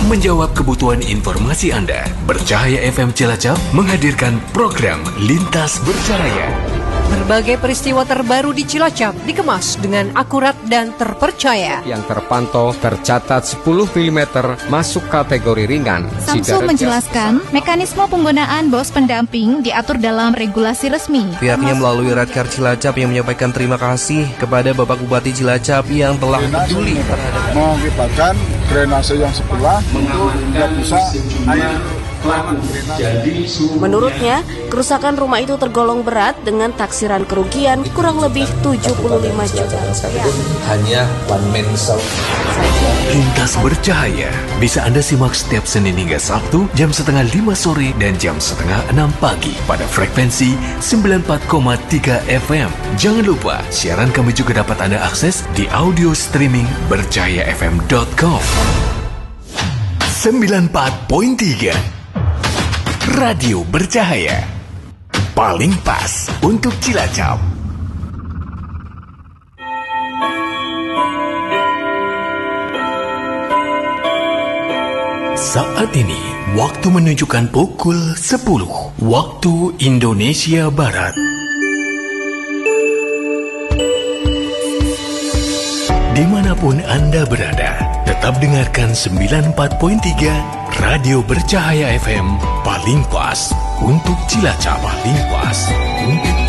menjawab kebutuhan informasi Anda. Bercahaya FM Cilacap menghadirkan program Lintas Bercahaya. Berbagai peristiwa terbaru di Cilacap dikemas dengan akurat dan terpercaya. Yang terpantau tercatat 10 mm masuk kategori ringan. Samsul menjelaskan, mekanisme penggunaan bos pendamping diatur dalam regulasi resmi. Pihaknya melalui Radkar Cilacap yang menyampaikan terima kasih kepada Bapak Bupati Cilacap yang telah peduli terhadap mengakibatkan drainase yang sebelah tidak bisa air. Menurutnya, kerusakan rumah itu tergolong berat dengan taksiran kerugian kurang lebih 75 juta rupiah. hanya one man show. Lintas Bercahaya bisa Anda simak setiap Senin hingga Sabtu jam 5:30 sore dan jam 5:30 pagi pada frekuensi 94,3 FM. Jangan lupa, siaran kami juga dapat Anda akses di audio streaming bercahayafm.com. 94.3 Radio Bercahaya, paling pas untuk Cilacap. Saat ini, waktu menunjukkan pukul 10 waktu Indonesia Barat. Dimanapun Anda berada, tetap dengarkan 94.3 Radio Bercahaya FM, paling pas untuk Cilacap, paling pas untuk